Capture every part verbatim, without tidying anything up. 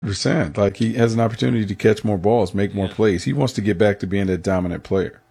percent. Like he has an opportunity to catch more balls, make more Yeah. plays. He wants to get back to being that dominant player.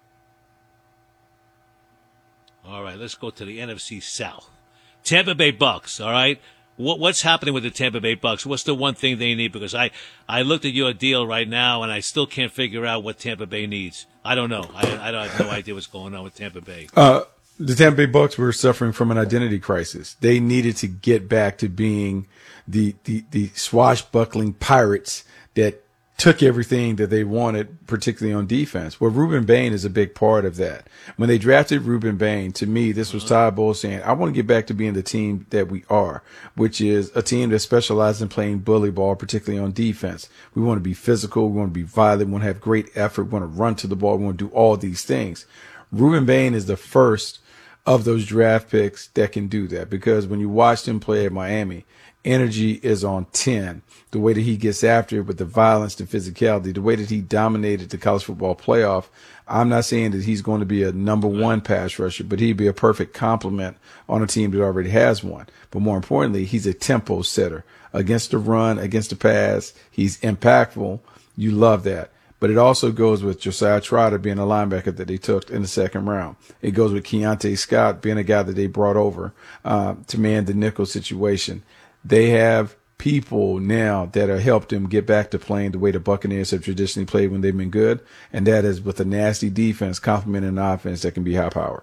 All right, let's go to the N F C South. Tampa Bay Bucks, all right? What, what's happening with the Tampa Bay Bucks? What's the one thing they need? Because I, I looked at your deal right now, and I still can't figure out what Tampa Bay needs. I don't know. I, I, don't, I have no idea what's going on with Tampa Bay. Uh, the Tampa Bay Bucks were suffering from an identity crisis. They needed to get back to being the, the, the swashbuckling pirates that took everything that they wanted, particularly on defense. Well, Ruben Bain is a big part of that. When they drafted Ruben Bain, to me, this was Todd Bowles saying, I want to get back to being the team that we are, which is a team that specializes in playing bully ball, particularly on defense. We want to be physical. We want to be violent. We want to have great effort. We want to run to the ball. We want to do all these things. Ruben Bain is the first of those draft picks that can do that, because when you watched him play at Miami, energy is on ten. The way that he gets after it with the violence, the physicality, the way that he dominated the college football playoff. I'm not saying that he's going to be a number one pass rusher, but he'd be a perfect complement on a team that already has one. But more importantly, he's a tempo setter against the run, against the pass. He's impactful. You love that. But it also goes with Josiah Trotter being a linebacker that they took in the second round. It goes with Keontae Scott being a guy that they brought over uh, to man the nickel situation. They have people now that have helped them get back to playing the way the Buccaneers have traditionally played when they've been good, and that is with a nasty defense complementing an offense that can be high-powered.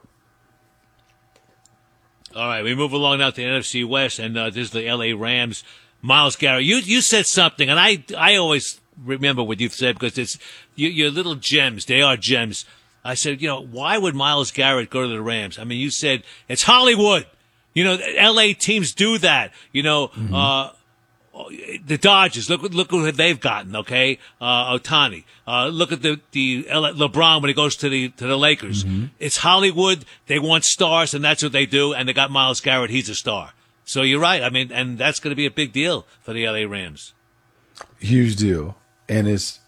All right, we move along now to the N F C West, and uh, this is the L A Rams. Myles Garrett, you you said something, and I I always remember what you've said because it's you, you're little gems. They are gems. I said, you know, why would Myles Garrett go to the Rams? I mean, you said it's Hollywood. You know, L A teams do that. You know, mm-hmm. uh, the Dodgers, look, look who they've gotten. Okay. Uh, Ohtani, uh, look at the, the LeBron when he goes to the, to the Lakers. Mm-hmm. It's Hollywood. They want stars, and that's what they do. And they got Myles Garrett. He's a star. So you're right. I mean, and that's going to be a big deal for the L A Rams. Huge deal. And it's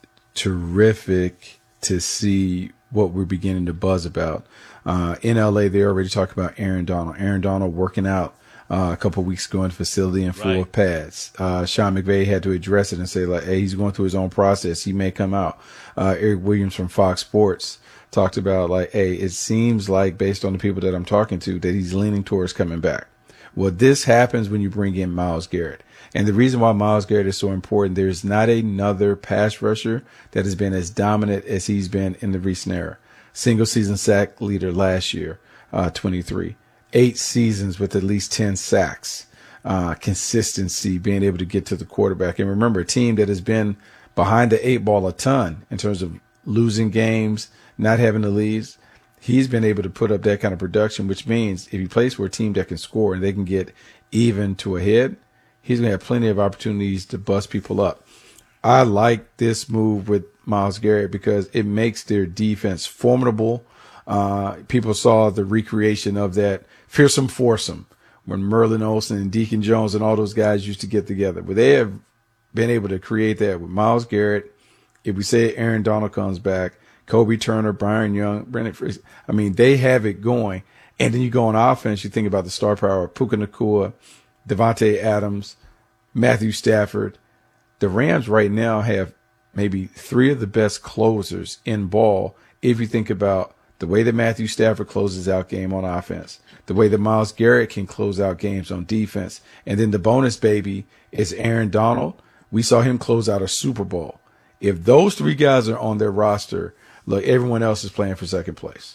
terrific to see what we're beginning to buzz about. Uh, in L A, they already talked about Aaron Donald. Aaron Donald working out uh, a couple of weeks ago in the facility in full right. pads. Uh, Sean McVay had to address it and say, like, hey, he's going through his own process. He may come out. Uh, Eric Williams from Fox Sports talked about, like, hey, it seems like, based on the people that I'm talking to, that he's leaning towards coming back. Well, this happens when you bring in Myles Garrett. And the reason why Myles Garrett is so important, there's not another pass rusher that has been as dominant as he's been in the recent era. Single season sack leader last year, uh, twenty-three. Eight seasons with at least ten sacks. Uh, consistency, being able to get to the quarterback. And remember, a team that has been behind the eight ball a ton in terms of losing games, not having the leads. He's been able to put up that kind of production, which means if he plays for a team that can score and they can get even to ahead, he's going to have plenty of opportunities to bust people up. I like this move with Myles Garrett because it makes their defense formidable. Uh, people saw the recreation of that fearsome foursome when Merlin Olsen and Deacon Jones and all those guys used to get together. But they have been able to create that with Myles Garrett. If we say Aaron Donald comes back, Kobe Turner, Byron Young, Brandon Fraser, I mean, they have it going. And then you go on offense, you think about the star power of Puka Nacua, Devontae Adams, Matthew Stafford. The Rams right now have maybe three of the best closers in ball if you think about the way that Matthew Stafford closes out game on offense, the way that Myles Garrett can close out games on defense. And then the bonus baby is Aaron Donald. We saw him close out a Super Bowl. If those three guys are on their roster, look, everyone else is playing for second place.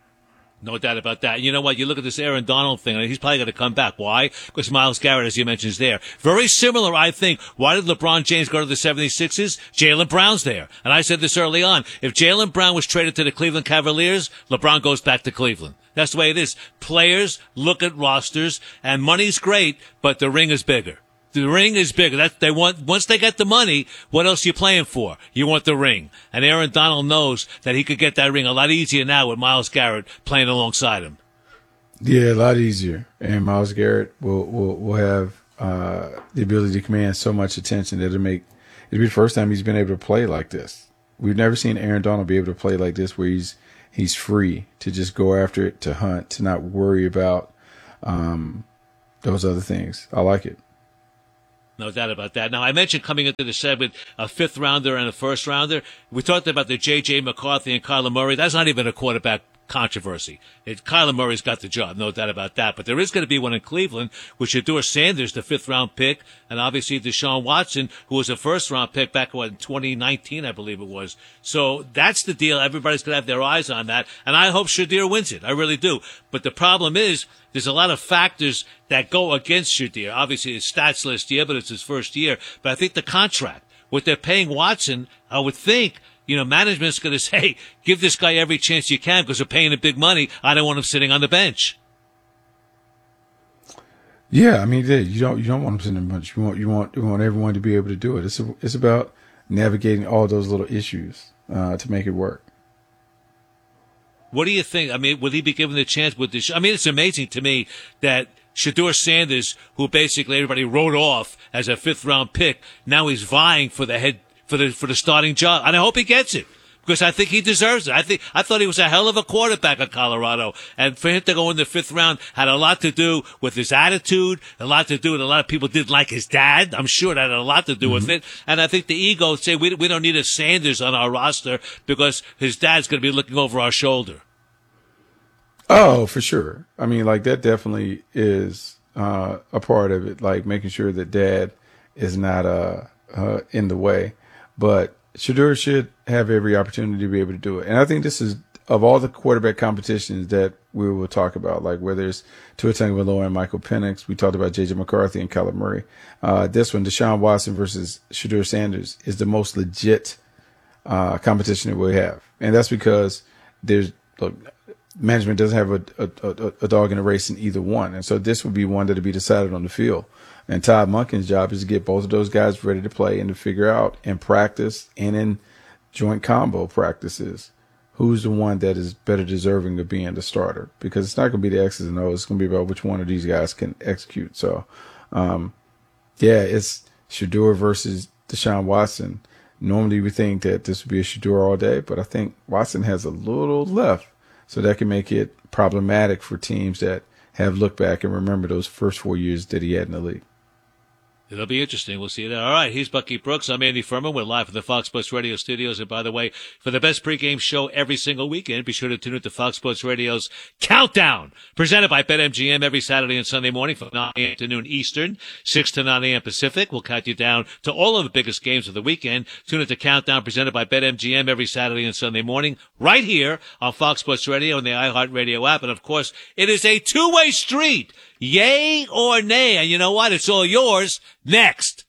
No doubt about that. You know what? You look at this Aaron Donald thing, and he's probably going to come back. Why? Because Myles Garrett, as you mentioned, is there. Very similar, I think. Why did LeBron James go to the seventy-sixers? Jaylen Brown's there. And I said this early on. If Jaylen Brown was traded to the Cleveland Cavaliers, LeBron goes back to Cleveland. That's the way it is. Players look at rosters, and money's great, but the ring is bigger. The ring is bigger. That they want. Once they get the money, what else are you playing for? You want the ring. And Aaron Donald knows that he could get that ring a lot easier now with Myles Garrett playing alongside him. Yeah, a lot easier. And Myles Garrett will will, will have uh, the ability to command so much attention that it'll make it'll be the first time he's been able to play like this. We've never seen Aaron Donald be able to play like this, where he's he's free to just go after it, to hunt, to not worry about um, those other things. I like it. No doubt about that. Now, I mentioned coming into the segment a fifth rounder and a first rounder. We talked about the J J. McCarthy and Kyler Murray. That's not even a quarterback controversy. It, Kyler Murray's got the job, no doubt about that. But there is going to be one in Cleveland with Shedeur Sanders, the fifth round pick, and obviously Deshaun Watson, who was a first round pick back what, in twenty nineteen, I believe it was. So that's the deal. Everybody's going to have their eyes on that, and I hope Shedeur wins it. I really do. But the problem is, there's a lot of factors that go against Shedeur. Obviously, his stats last year, but it's his first year. But I think the contract, what they're paying Watson, I would think, you know, management's going to say, give this guy every chance you can because we're paying him big money. I don't want him sitting on the bench. Yeah, I mean, you don't you don't want him sitting on the bench. You want you want you want everyone to be able to do it. It's a, it's about navigating all those little issues uh, to make it work. What do you think? I mean, will he be given the chance with this? I mean, it's amazing to me that Shedeur Sanders, who basically everybody wrote off as a fifth round pick, now he's vying for the head for the for the starting job, and I hope he gets it because I think he deserves it. I think I thought he was a hell of a quarterback at Colorado, and for him to go in the fifth round had a lot to do with his attitude, a lot to do with a lot of people didn't like his dad. I'm sure that had a lot to do mm-hmm. with it, and I think the ego say we we don't need a Sanders on our roster because his dad's going to be looking over our shoulder. Oh, for sure. I mean, like that definitely is uh, a part of it, like making sure that dad is not uh, uh, in the way. But Shedeur should have every opportunity to be able to do it. And I think this is, of all the quarterback competitions that we will talk about, like whether it's Tua Tagovailoa and Michael Penix, we talked about J J. McCarthy and Kyler Murray. Uh, this one, Deshaun Watson versus Shedeur Sanders, is the most legit uh, competition that we have. And that's because there's, look, management doesn't have a, a, a, a dog in the race in either one. And so this would be one that would be decided on the field. And Todd Monken's job is to get both of those guys ready to play and to figure out in practice and in joint combo practices who's the one that is better deserving of being the starter. Because it's not going to be the X's and O's. It's going to be about which one of these guys can execute. So, um, yeah, it's Shedeur versus Deshaun Watson. Normally we think that this would be a Shedeur all day, but I think Watson has a little left. So that can make it problematic for teams that have looked back and remember those first four years that he had in the league. It'll be interesting. We'll see that. All right. He's Bucky Brooks. I'm Andy Furman. We're live from the Fox Sports Radio studios. And by the way, for the best pregame show every single weekend, be sure to tune into Fox Sports Radio's Countdown, presented by BetMGM every Saturday and Sunday morning from nine a.m. to noon Eastern, six to nine a.m. Pacific. We'll count you down to all of the biggest games of the weekend. Tune into Countdown, presented by BetMGM every Saturday and Sunday morning, right here on Fox Sports Radio and the iHeartRadio app. And of course, it is a two-way street. Yay or nay? And you know what? It's all yours next.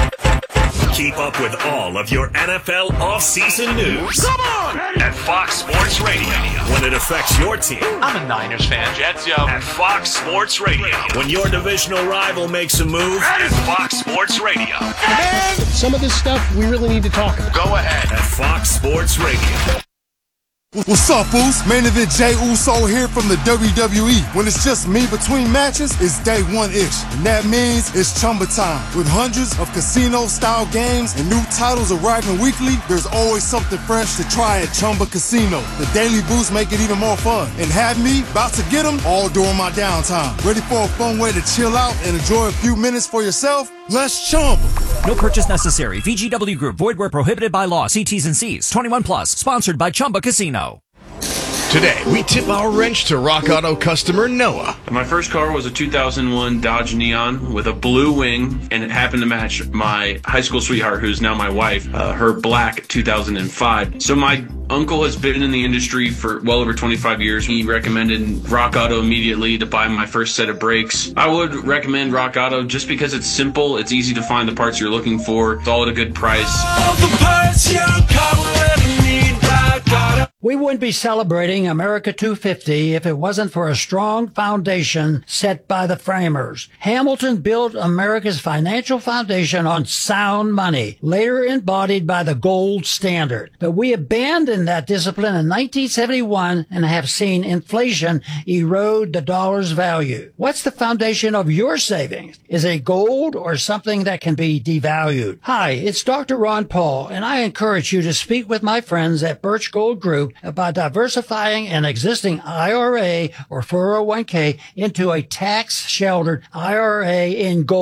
Keep up with all of your N F L offseason news. Come on! At Fox Sports Radio. When it affects your team. I'm a Niners fan. Jets, yo. At Fox Sports Radio. When your divisional rival makes a move. At Fox Sports Radio. And some of this stuff we really need to talk about. Go ahead. At Fox Sports Radio. What's up, Boost? Main event Jey Uso here from the W W E. When it's just me between matches, it's day one-ish. And that means it's Chumba time. With hundreds of casino-style games and new titles arriving weekly, there's always something fresh to try at Chumba Casino. The daily boosts make it even more fun. And have me about to get them all during my downtime. Ready for a fun way to chill out and enjoy a few minutes for yourself? Let's Chumba. No purchase necessary. V G W Group. Void where prohibited by law. See T's and C's. twenty-one plus. Sponsored by Chumba Casino. Today, we tip our wrench to Rock Auto customer Noah. My first car was a two thousand one Dodge Neon with a blue wing, and it happened to match my high school sweetheart, who's now my wife, uh, her black two thousand five. So my uncle has been in the industry for well over twenty-five years. He recommended Rock Auto immediately to buy my first set of brakes. I would recommend Rock Auto just because it's simple, it's easy to find the parts you're looking for, it's all at a good price. All the parts your car will ever need, Rock Auto. We wouldn't be celebrating America two fifty if it wasn't for a strong foundation set by the framers. Hamilton built America's financial foundation on sound money, later embodied by the gold standard. But we abandoned that discipline in nineteen seventy-one and have seen inflation erode the dollar's value. What's the foundation of your savings? Is it gold or something that can be devalued? Hi, it's Doctor Ron Paul, and I encourage you to speak with my friends at Birch Gold Group about diversifying an existing I R A or four oh one k into a tax-sheltered I R A in gold.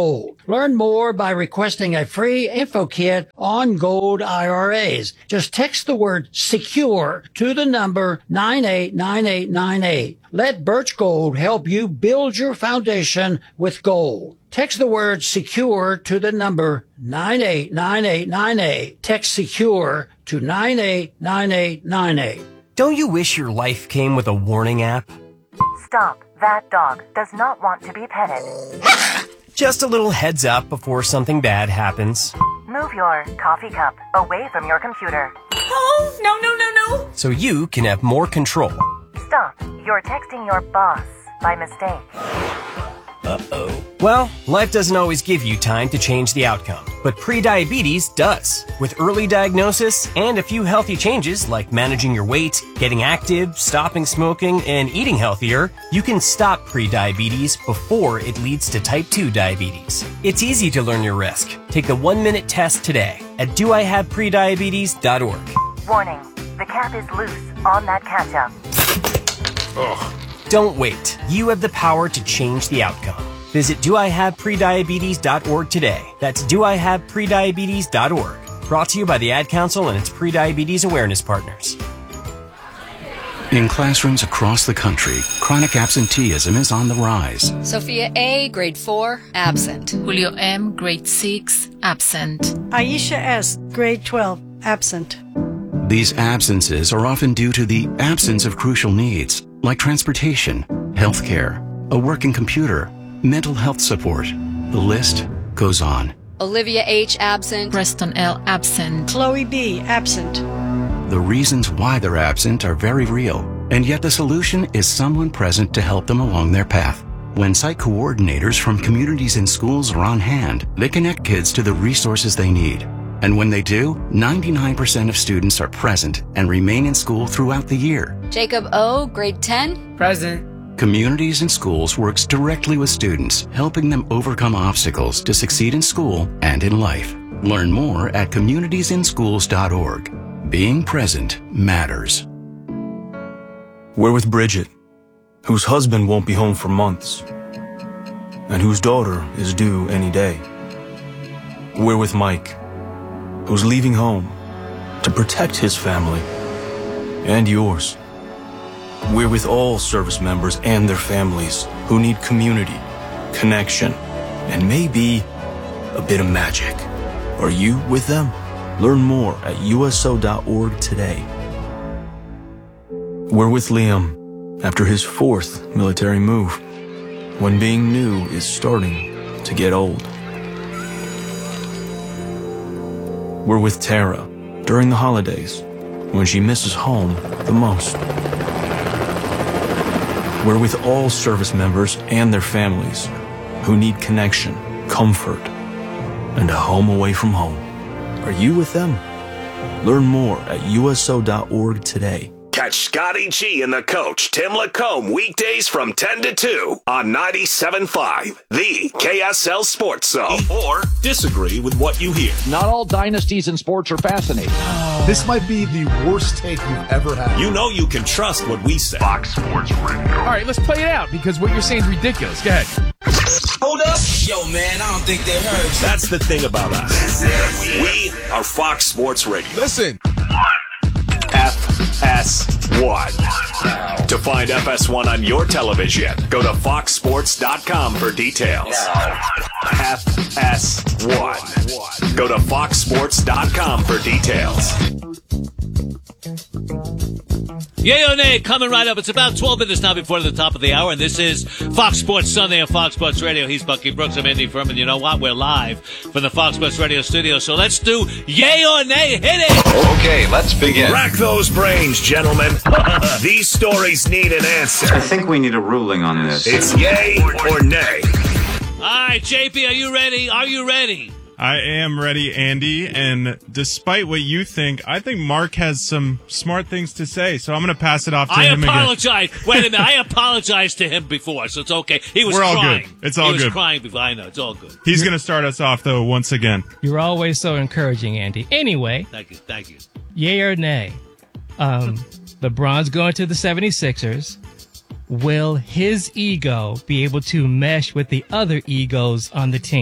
Learn more by requesting a free info kit on gold I R As. Just text the word SECURE to the number nine eight nine eight nine eight. Let Birch Gold help you build your foundation with gold. Text the word SECURE to the number nine eight nine eight nine eight. Text SECURE to nine eight nine eight nine eight. Don't you wish your life came with a warning app? Stop. That dog does not want to be petted. Just a little heads up before something bad happens. Move your coffee cup away from your computer. Oh, no, no, no, no. So you can have more control. Stop. You're texting your boss by mistake. Uh-oh. Well, life doesn't always give you time to change the outcome, but prediabetes does. With early diagnosis and a few healthy changes like managing your weight, getting active, stopping smoking, and eating healthier, you can stop prediabetes before it leads to type two diabetes. It's easy to learn your risk. Take the one-minute test today at do I have prediabetes dot org. Warning. The cap is loose on that ketchup. Ugh. Don't wait. You have the power to change the outcome. Visit do I have prediabetes dot org today. That's do I have prediabetes dot org. Brought to you by the Ad Council and its prediabetes awareness partners. In classrooms across the country, chronic absenteeism is on the rise. Sophia A., grade four, absent. Julio M., grade six, absent. Aisha S., grade twelve, absent. These absences are often due to the absence of crucial needs, like transportation, healthcare, a working computer, mental health support. The list goes on. Olivia H. absent. Preston L. absent. Chloe B. absent. The reasons why they're absent are very real, and yet the solution is someone present to help them along their path. When site coordinators from communities and schools are on hand, they connect kids to the resources they need. And when they do, ninety-nine percent of students are present and remain in school throughout the year. Jacob O., grade ten. Present. Communities and Schools works directly with students, helping them overcome obstacles to succeed in school and in life. Learn more at communities in schools dot org. Being present matters. We're with Bridget, whose husband won't be home for months, and whose daughter is due any day. We're with Mike, who's leaving home to protect his family and yours. We're with all service members and their families who need community, connection, and maybe a bit of magic. Are you with them? Learn more at U S O dot org today. We're with Liam after his fourth military move, when being new is starting to get old. We're with Tara during the holidays, when she misses home the most. We're with all service members and their families who need connection, comfort, and a home away from home. Are you with them? Learn more at U S O dot org today. Catch Scotty G and the coach, Tim Lacombe, weekdays from ten to two on ninety-seven point five, the K S L Sports Zone. Or disagree with what you hear. Not all dynasties in sports are fascinating. This might be the worst take you've ever had. You know you can trust what we say. Fox Sports Radio. All right, let's play it out because what you're saying is ridiculous. Go ahead. Hold up. Yo, man, I don't think they heard. That's the thing about us. We are Fox Sports Radio. Listen. F S one. To find F S one on your television, go to fox sports dot com for details. F S one. Go to fox sports dot com for details. Yay or nay, coming right up. It's about twelve minutes now before the top of the hour, and this is Fox Sports Sunday on Fox Sports Radio. He's Bucky Brooks. I'm Andy Furman. You know what? We're live from the Fox Sports Radio studio, so let's do yay or nay. Hit it! Okay, let's begin. Rack those brains, gentlemen. These stories need an answer. I think we need a ruling on this. It's yay or nay. All right, J P, are you ready? Are you ready? I am ready, Andy, and despite what you think, I think Mark has some smart things to say, so I'm going to pass it off to I him apologize. again. Wait a minute. I apologized to him before, so it's okay. He was We're all crying. good. It's all he good. He was crying before. I know. It's all good. He's going to start us off, though, once again. You're always so encouraging, Andy. Anyway. Thank you. Thank you. Yay or nay? Um, LeBron's going to the seventy-sixers. Will his ego be able to mesh with the other egos on the team?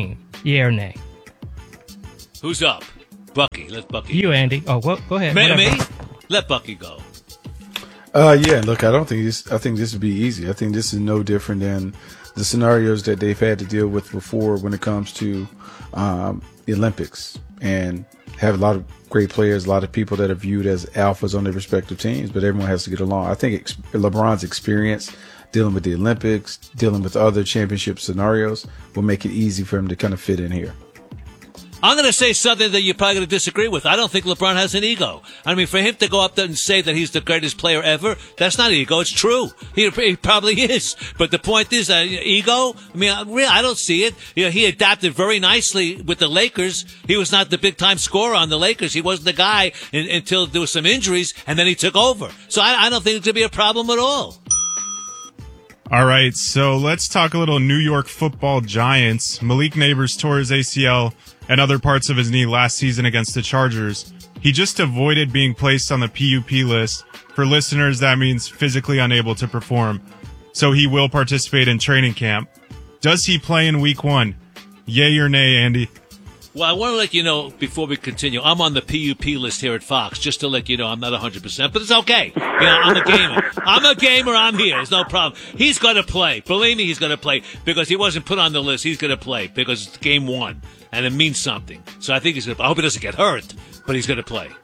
Yeah or nay? Who's up? Bucky. Let Bucky. You, Andy. Oh, well, go ahead. Me, me? Let Bucky go. Uh, yeah, look, I don't think this, I think this would be easy. I think this is no different than the scenarios that they've had to deal with before when it comes to um, the Olympics, and have a lot of great players, a lot of people that are viewed as alphas on their respective teams, but everyone has to get along. I think ex- LeBron's experience dealing with the Olympics, dealing with other championship scenarios will make it easy for him to kind of fit in here. I'm going to say something that you're probably going to disagree with. I don't think LeBron has an ego. I mean, for him to go up there and say that he's the greatest player ever, that's not ego. It's true. He, he probably is. But the point is, uh, ego, I mean, I, really, I don't see it. You know, he adapted very nicely with the Lakers. He was not the big-time scorer on the Lakers. He wasn't the guy in, until there were some injuries, and then he took over. So I, I don't think it's going to be a problem at all. All right, so let's talk a little New York Football Giants. Malik Neighbors tore his A C L and other parts of his knee last season against the Chargers. He just avoided being placed on the P U P list. For listeners, that means physically unable to perform. So he will participate in training camp. Does he play in week one? Yay or nay, Andy? Well, I want to let you know before we continue, I'm on the P U P list here at Fox, just to let you know I'm not one hundred percent, but it's okay. You know, I'm a gamer. I'm a gamer. I'm here. There's no problem. He's going to play. Believe me, he's going to play because he wasn't put on the list. He's going to play because it's game one, and it means something. So I think he's going to I hope he doesn't get hurt, but he's going to play.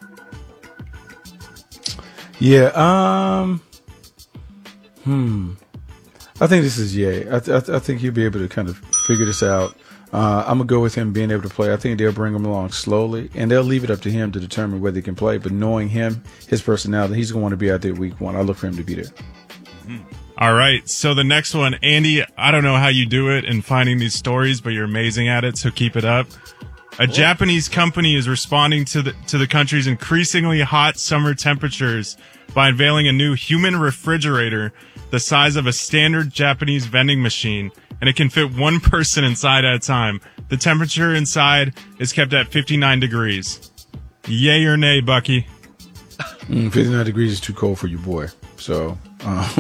Yeah, um, hmm. I think this is yay. I, th- I think he'll be able to kind of figure this out. Uh, I'm going to go with him being able to play. I think they'll bring him along slowly, and they'll leave it up to him to determine whether he can play. But knowing him, his personality, he's going to want to be out there week one. I look for him to be there. Mm-hmm. All right, so the next one, Andy, I don't know how you do it in finding these stories, but you're amazing at it, so keep it up. A cool. Japanese company is responding to the to the country's increasingly hot summer temperatures by unveiling a new human refrigerator the size of a standard Japanese vending machine, and it can fit one person inside at a time. The temperature inside is kept at fifty-nine degrees. Yay or nay, Bucky? Mm, fifty-nine degrees is too cold for you, boy. So, um,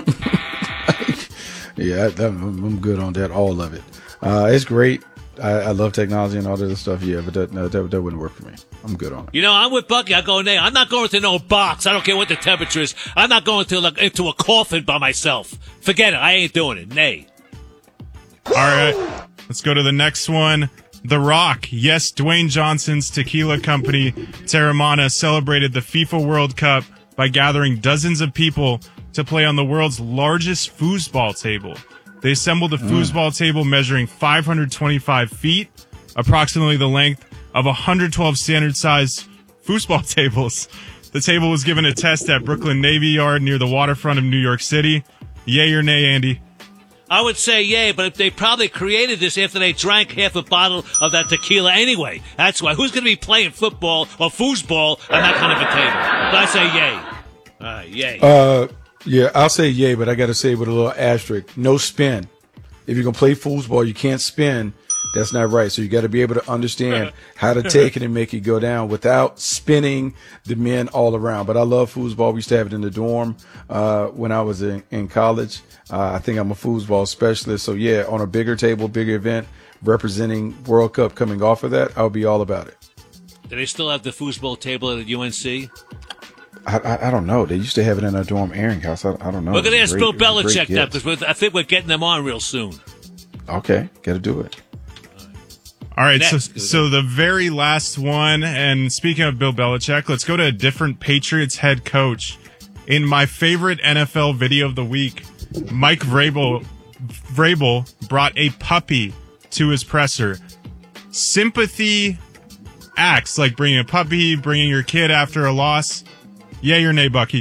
yeah, I, I'm good on that, all of it. Uh, it's great. I, I love technology and all that other stuff, yeah, but that, no, that, that wouldn't work for me. I'm good on it. You know, I'm with Bucky. I go nay. I'm not going to no box. I don't care what the temperature is. I'm not going to like, into a coffin by myself. Forget it. I ain't doing it. Nay. All right, let's go to the next one. The Rock. Yes, Dwayne Johnson's tequila company, Terramana, celebrated the FIFA World Cup by gathering dozens of people to play on the world's largest foosball table. They assembled a foosball table measuring five hundred twenty-five feet, approximately the length of one hundred twelve standard-sized foosball tables. The table was given a test at Brooklyn Navy Yard near the waterfront of New York City. Yay or nay, Andy? I would say yay, but they probably created this after they drank half a bottle of that tequila anyway. That's why. Who's going to be playing football or foosball on that kind of a table? So I say yay. All right, yay. Uh, yeah, I'll say yay, but I got to say with a little asterisk, no spin. If you're going to play foosball, you can't spin. That's not right. So you got to be able to understand how to take it and make it go down without spinning the men all around. But I love foosball. We used to have it in the dorm uh, when I was in, in college. Uh, I think I'm a foosball specialist. So, yeah, on a bigger table, bigger event, representing World Cup coming off of that, I'll be all about it. Do they still have the foosball table at U N C? I, I, I don't know. They used to have it in our dorm airing house. I, I don't know. We're going to ask Bill great, Belichick that because I think we're getting them on real soon. Okay, got to do it. All right, Next, so so the very last one, and speaking of Bill Belichick, let's go to a different Patriots head coach. In my favorite N F L video of the week, Mike Vrabel, Vrabel brought a puppy to his presser. Sympathy acts like bringing a puppy, bringing your kid after a loss. Yay or nay, Bucky?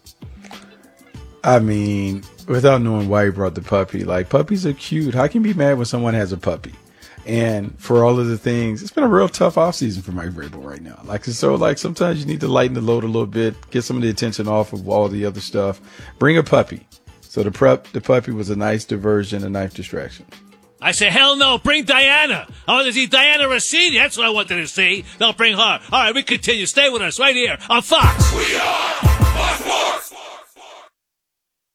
I mean, without knowing why he brought the puppy, like puppies are cute. How can you be mad when someone has a puppy? And for all of the things, it's been a real tough offseason for Mike Vrabel right now. Like, so like sometimes you need to lighten the load a little bit, get some of the attention off of all the other stuff. Bring a puppy. So the prep, the puppy was a nice diversion, a nice distraction. I say, hell no, bring Diana. I want to see Diana Rossini. That's what I wanted to see. Don't bring her. All right, we continue. Stay with us right here on Fox. We are Fox Sports. Tell, tell her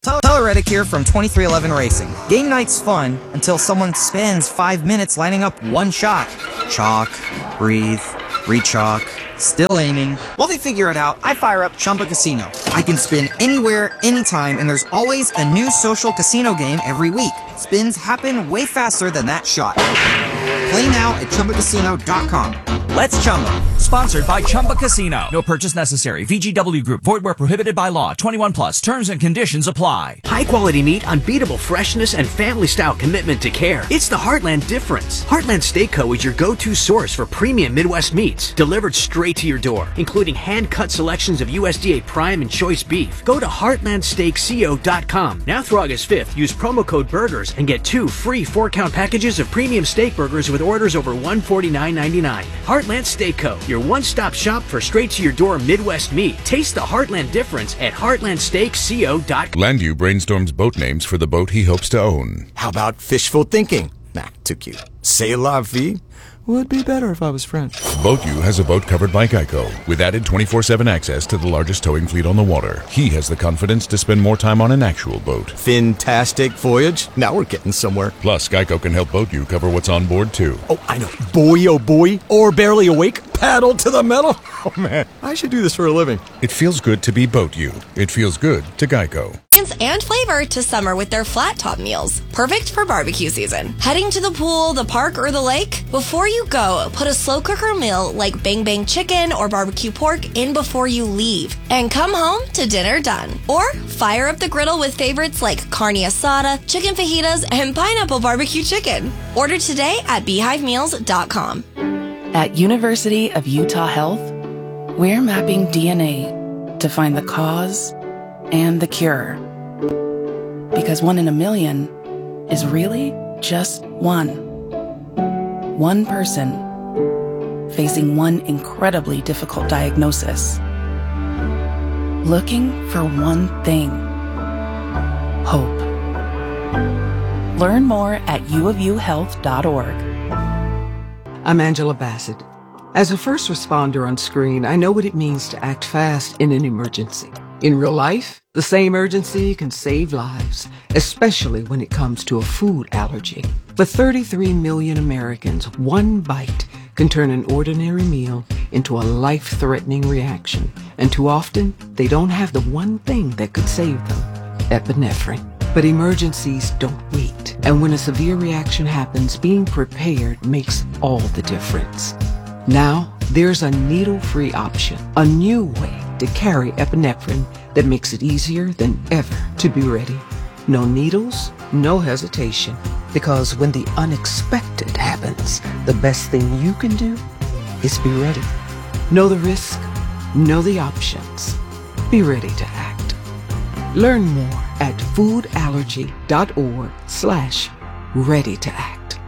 Reddick here from twenty-three eleven Racing. Game night's fun until someone spends five minutes lining up one shot. Chalk, breathe, re-chalk, still aiming. While they figure it out, I fire up Chumba Casino. I can spin anywhere, anytime, and there's always a new social casino game every week. Spins happen way faster than that shot. Play now at Chumba Casino dot com. Let's Chumba. Sponsored by Chumba Casino. No purchase necessary. V G W Group. Void where prohibited by law. twenty-one plus. Terms and conditions apply. High quality meat, unbeatable freshness, and family style commitment to care. It's the Heartland difference. Heartland Steak Co. is your go-to source for premium Midwest meats, delivered straight to your door, including hand-cut selections of U S D A prime and choice beef. Go to heartland steak co dot com. Now through August fifth, use promo code BURGERS and get two free four-count packages of premium steak burgers with orders over one hundred forty-nine ninety-nine. Heartland Steak Co., your one-stop shop for straight-to-your-door Midwest meat. Taste the Heartland difference at heartland steak co dot com. Landview brainstorms boat names for the boat he hopes to own. How about fishful thinking? Nah, too cute. C'est la vie? Would be better if I was French. BoatU has a boat covered by Geico, with added twenty-four seven access to the largest towing fleet on the water. He has the confidence to spend more time on an actual boat. Fantastic voyage. Now we're getting somewhere. Plus, Geico can help BoatU cover what's on board, too. Oh, I know. Boy, oh boy. Or barely awake. Paddle to the metal. Oh, man. I should do this for a living. It feels good to be BoatU. It feels good to Geico. And flavor to summer with their flat top meals. Perfect for barbecue season. Heading to the pool, the park, or the lake? Before you go, put a slow cooker meal like Bang Bang chicken or barbecue pork in before you leave. And come home to dinner done. Or fire up the griddle with favorites like carne asada, chicken fajitas, and pineapple barbecue chicken. Order today at beehive meals dot com. At University of Utah Health, we're mapping D N A to find the cause and the cure. Because one in a million is really just one. One person facing one incredibly difficult diagnosis. Looking for one thing. Hope. Learn more at u of u health dot org. I'm Angela Bassett. As a first responder on screen, I know what it means to act fast in an emergency. In real life, the same urgency can save lives, especially when it comes to a food allergy. For thirty-three million Americans, one bite can turn an ordinary meal into a life-threatening reaction. And too often, they don't have the one thing that could save them, epinephrine. But emergencies don't wait. And when a severe reaction happens, being prepared makes all the difference. Now, there's a needle-free option, a new way to carry epinephrine that makes it easier than ever to be ready. No needles, no hesitation, because when the unexpected happens, the best thing you can do is be ready. Know the risk, know the options. Be ready to act. Learn more at foodallergy.org slash ready to act.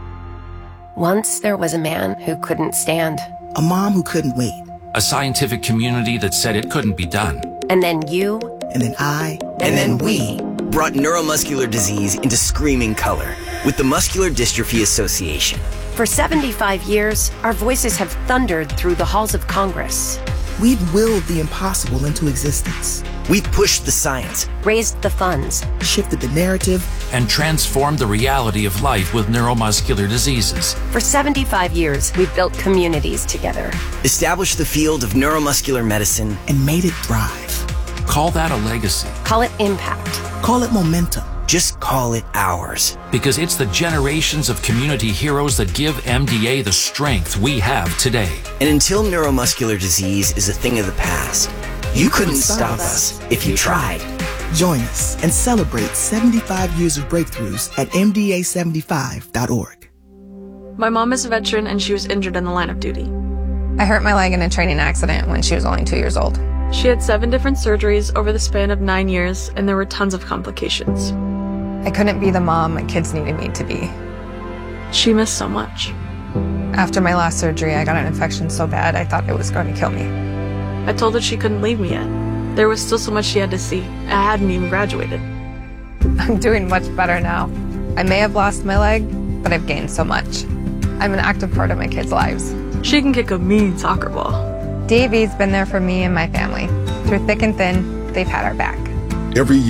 Once there was a man who couldn't stand. A mom who couldn't wait. A scientific community that said it couldn't be done. And then you. And then I. And, and then we brought neuromuscular disease into screaming color with the Muscular Dystrophy Association. For seventy-five years, our voices have thundered through the halls of Congress. We've willed the impossible into existence. We've pushed the science, raised the funds, shifted the narrative, and transformed the reality of life with neuromuscular diseases. For seventy-five years, we've built communities together, established the field of neuromuscular medicine, and made it thrive. Call that a legacy. Call it impact. Call it momentum. Just call it ours. Because it's the generations of community heroes that give M D A the strength we have today. And until neuromuscular disease is a thing of the past, you, you couldn't, couldn't stop us if you tried. Join us and celebrate seventy-five years of breakthroughs at M D A seventy-five dot org. My mom is a veteran and she was injured in the line of duty. I hurt my leg in a training accident when she was only two years old. She had seven different surgeries over the span of nine years, and there were tons of complications. I couldn't be the mom my kids needed me to be. She missed so much. After my last surgery, I got an infection so bad I thought it was going to kill me. I told her she couldn't leave me yet. There was still so much she had to see. I hadn't even graduated. I'm doing much better now. I may have lost my leg, but I've gained so much. I'm an active part of my kids' lives. She can kick a mean soccer ball. D A V's been there for me and my family. Through thick and thin, they've had our back. Every year,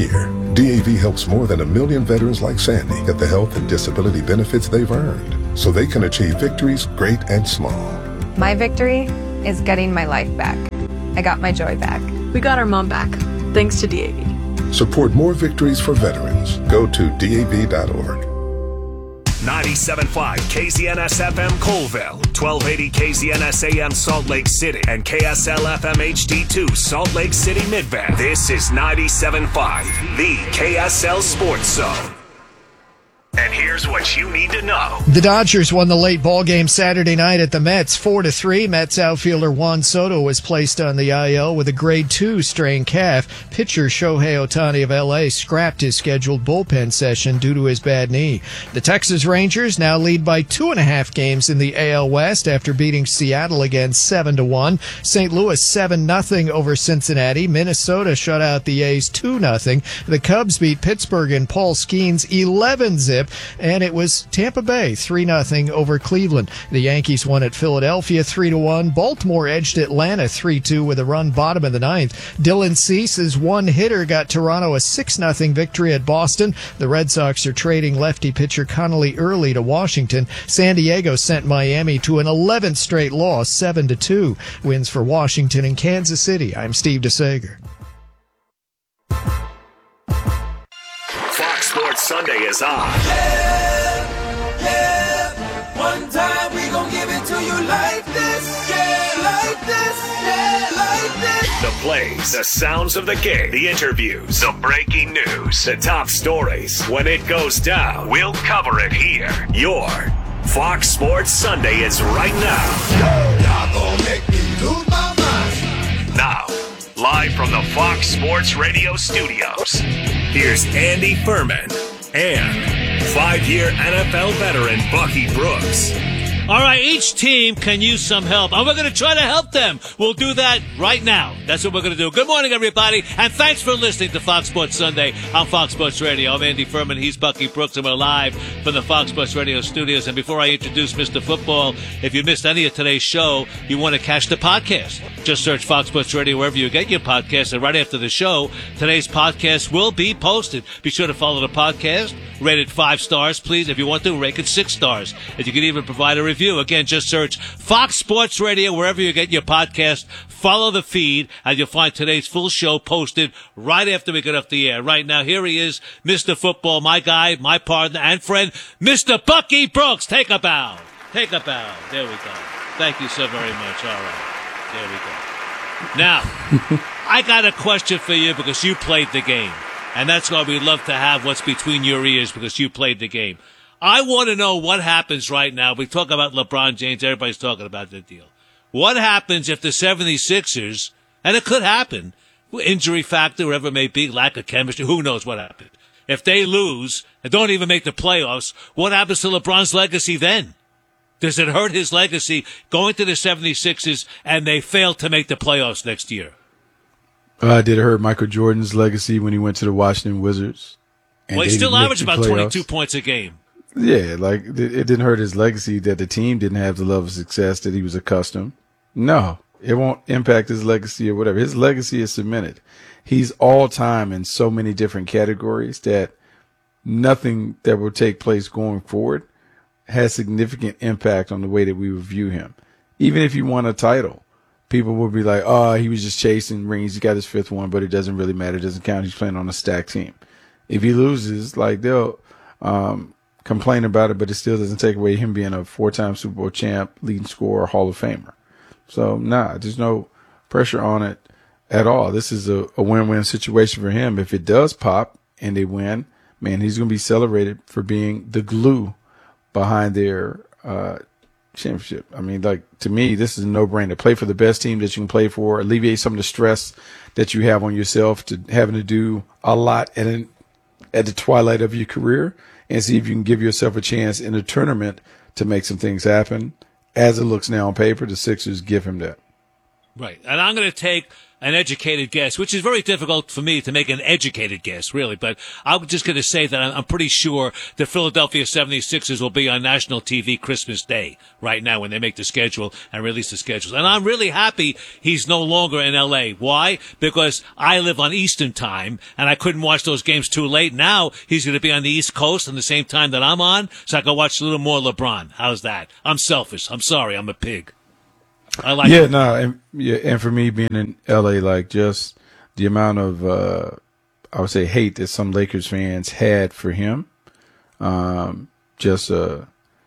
D A V helps more than a million veterans like Sandy get the health and disability benefits they've earned so they can achieve victories great and small. My victory is getting my life back. I got my joy back. We got our mom back, thanks to D A V. Support more victories for veterans. Go to D A V dot org. ninety-seven point five K Z N S F M Colville, twelve eighty K Z N S A M Salt Lake City, and K S L F M H D two Salt Lake City Midvale. This is ninety-seven point five, the K S L Sports Zone. And here's what you need to know. The Dodgers won the late ball game Saturday night at the Mets four to three. Mets outfielder Juan Soto was placed on the I L with a grade two strained calf. Pitcher Shohei Ohtani of L A scrapped his scheduled bullpen session due to his bad knee. The Texas Rangers now lead by two and a half games in the A L West after beating Seattle again seven to one. Saint Louis seven nothing over Cincinnati. Minnesota shut out the A's two nothing. The Cubs beat Pittsburgh in Paul Skeens eleven zip. And it was Tampa Bay three nothing over Cleveland. The Yankees won at Philadelphia three to one. Baltimore edged Atlanta three two with a run bottom of the ninth. Dylan Cease's one hitter got Toronto a six nothing victory at Boston. The Red Sox are trading lefty pitcher Connolly Early to Washington. San Diego sent Miami to an eleventh straight loss, seven to two. Wins for Washington and Kansas City. I'm Steve DeSager. Fox Sports Sunday is on. Yeah, yeah. One time we gon' give it to you like this. Yeah, like this. Yeah, like this. The plays, the sounds of the game, the interviews, the breaking news, the top stories. When it goes down, we'll cover it here. Your Fox Sports Sunday is right now. Y'all gon' make me lose my mind. Now, live from the Fox Sports Radio studios, here's Andy Furman and five-year N F L veteran Bucky Brooks. All right, each team can use some help, and we're going to try to help them. We'll do that right now. That's what we're going to do. Good morning, everybody, and thanks for listening to Fox Sports Sunday on Fox Sports Radio. I'm Andy Furman. He's Bucky Brooks, and we're live from the Fox Sports Radio studios. And before I introduce Mister Football, if you missed any of today's show, you want to catch the podcast. Just search Fox Sports Radio wherever you get your podcasts, and right after the show, today's podcast will be posted. Be sure to follow the podcast. Rate it five stars, please. If you want to, rate it six stars. If you can even provide a review, again, just search Fox Sports Radio wherever you get your podcast. Follow the feed, and you'll find today's full show posted right after we get off the air. Right now, here he is, Mister Football, my guy, my partner, and friend, Mister Bucky Brooks. Take a bow. Take a bow. There we go. Thank you so very much. All right. There we go. Now, I got a question for you because you played the game. And that's why we love to have what's between your ears, because you played the game. I want to know what happens right now. We talk about LeBron James. Everybody's talking about the deal. What happens if the seventy-sixers, and it could happen, injury factor, whatever it may be, lack of chemistry, who knows what happened. If they lose and don't even make the playoffs, what happens to LeBron's legacy then? Does it hurt his legacy going to the seventy-sixers and they fail to make the playoffs next year? Uh, did it hurt Michael Jordan's legacy when he went to the Washington Wizards? Well, he still averaged about twenty-two points a game. Yeah, like it didn't hurt his legacy that the team didn't have the level of success that he was accustomed. No, it won't impact his legacy or whatever. His legacy is cemented. He's all time in so many different categories that nothing that will take place going forward has significant impact on the way that we view him. Even if he won a title, people will be like, oh, he was just chasing rings. He got his fifth one, but it doesn't really matter. It doesn't count. He's playing on a stacked team. If he loses, like they'll um, complain about it, but it still doesn't take away him being a four-time Super Bowl champ, leading scorer, Hall of Famer. So, nah, there's no pressure on it at all. This is a, a win-win situation for him. If it does pop and they win, man, he's going to be celebrated for being the glue behind their uh, championship. I mean, like, to me, this is a no-brainer. Play for the best team that you can play for, alleviate some of the stress that you have on yourself to having to do a lot at, an, at the twilight of your career, and see if you can give yourself a chance in a tournament to make some things happen. As it looks now on paper, the Sixers give him that. Right. And I'm going to take an educated guess, which is very difficult for me to make an educated guess, really. But I'm just going to say that I'm pretty sure the Philadelphia seventy-sixers will be on national T V Christmas Day right now when they make the schedule and release the schedules. And I'm really happy he's no longer in L A. Why? Because I live on Eastern time and I couldn't watch those games too late. Now he's going to be on the East Coast on the same time that I'm on, so I can watch a little more LeBron. How's that? I'm selfish. I'm sorry. I'm a pig. I like yeah, it. no, and yeah, and for me being in L A, like just the amount of uh, I would say hate that some Lakers fans had for him, um, just uh,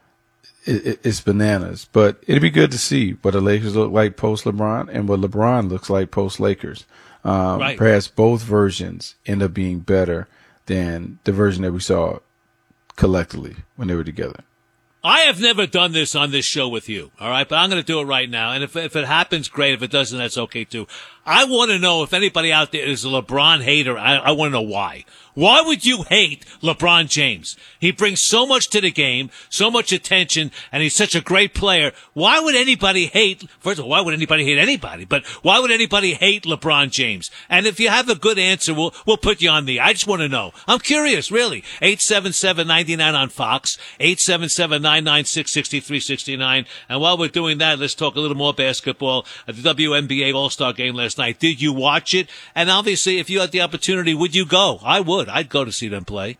it, it's bananas. But it'd be good to see what the Lakers look like post LeBron and what LeBron looks like post Lakers. Um, right. Perhaps both versions end up being better than the version that we saw collectively when they were together. I have never done this on this show with you, all right? But I'm going to do it right now. And if if it happens, great. If it doesn't, that's okay, too. I want to know if anybody out there is a LeBron hater. I, I want to know why. Why would you hate LeBron James? He brings so much to the game, so much attention, and he's such a great player. Why would anybody hate, first of all, why would anybody hate anybody? But why would anybody hate LeBron James? And if you have a good answer, we'll, we'll put you on the, I just want to know. I'm curious, really. eight seven seven, nine nine on Fox, eight seven seven, nine nine six, six three six nine. And while we're doing that, let's talk a little more basketball. At the W N B A All-Star Game last night. Did you watch it? And obviously, if you had the opportunity, would you go? I would. I'd go to see them play.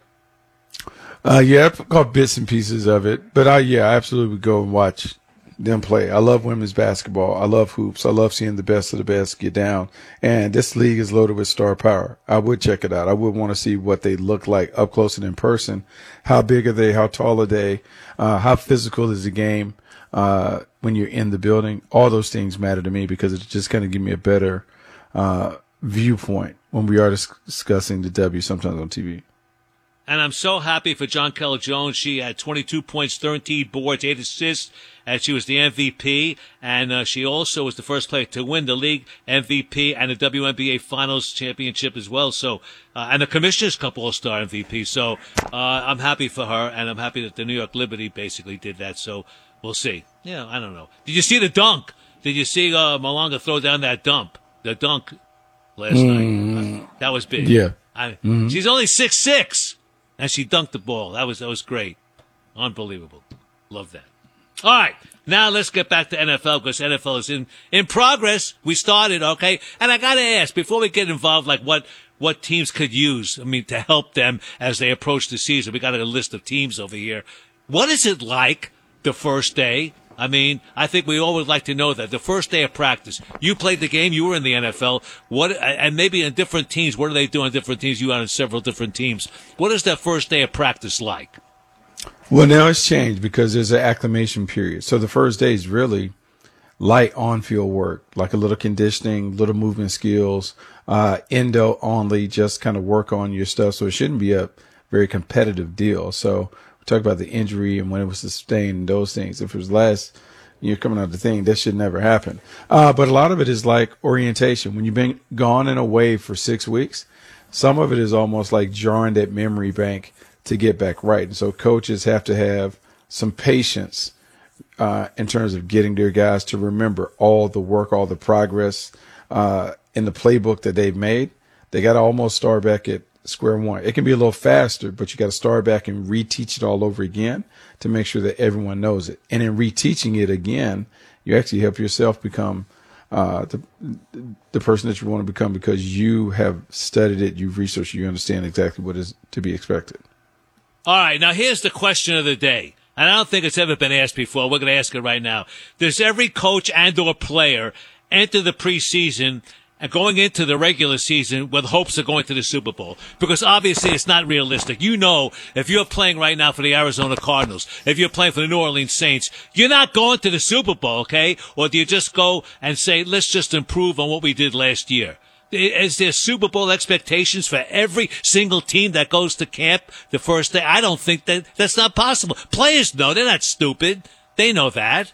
Uh, yeah, I've caught bits and pieces of it, but I, yeah, I absolutely would go and watch them play. I love women's basketball. I love hoops. I love seeing the best of the best get down. And this league is loaded with star power. I would check it out. I would want to see what they look like up close and in person. How big are they? How tall are they? Uh, how physical is the game? Uh, when you're in the building, all those things matter to me because it's just going to give me a better, uh, viewpoint when we are dis- discussing the W sometimes on T V. And I'm so happy for Jonquel Jones. She had twenty-two points, thirteen boards, eight assists, and she was the M V P. And uh, she also was the first player to win the league M V P and the W N B A Finals championship as well. So, uh, and the Commissioner's Cup All-Star M V P. So, uh, I'm happy for her, and I'm happy that the New York Liberty basically did that. So, we'll see. Yeah, I don't know. Did you see the dunk? Did you see uh, Malonga throw down that dump? The dunk last Mm. night. Uh, that was big. Yeah. I, Mhm. She's only six six. And she dunked the ball. That was that was great. Unbelievable. Love that. All right. Now let's get back to N F L because N F L is in, in progress. We started, okay? And I got to ask, before we get involved, like what, what teams could use, I mean, to help them as they approach the season. We got a list of teams over here. What is it like the first day? I mean, I think we all would like to know that. The first day of practice, you played the game, you were in the N F L, what, and maybe in different teams, what do they do on different teams? You are on several different teams. What is that first day of practice like? Well, now it's changed because there's an acclimation period. So the first day is really light on-field work, like a little conditioning, little movement skills, uh, endo only, just kind of work on your stuff. So it shouldn't be a very competitive deal. So talk about the injury and when it was sustained and those things. If it was last year coming out of the thing, that should never happen. Uh, but a lot of it is like orientation. When you've been gone and away for six weeks, some of it is almost like drawing that memory bank to get back right. And so coaches have to have some patience uh, in terms of getting their guys to remember all the work, all the progress uh, in the playbook that they've made. They got to almost start back at square one. It can be a little faster, but you got to start back and reteach it all over again to make sure that everyone knows it. And in reteaching it again, you actually help yourself become uh, the the person that you want to become because you have studied it, you've researched, you understand exactly what is to be expected. All right, now here's the question of the day. And I don't think it's ever been asked before. We're going to ask it right now. Does every coach and or player enter the preseason and going into the regular season with hopes of going to the Super Bowl? Because obviously it's not realistic. You know, if you're playing right now for the Arizona Cardinals, if you're playing for the New Orleans Saints, you're not going to the Super Bowl, okay? Or do you just go and say, let's just improve on what we did last year? Is there Super Bowl expectations for every single team that goes to camp the first day? I don't think that that's not possible. Players know. They're not stupid. They know that.